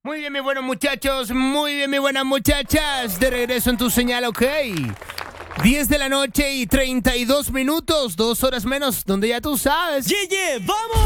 Muy bien, mis buenos muchachos, muy bien, mis buenas muchachas. De regreso en tu señal, ok. 10 de la noche y 32 minutos, 2 horas menos, donde ya tú sabes. ¡Yeah, yeah! ¡Vamos!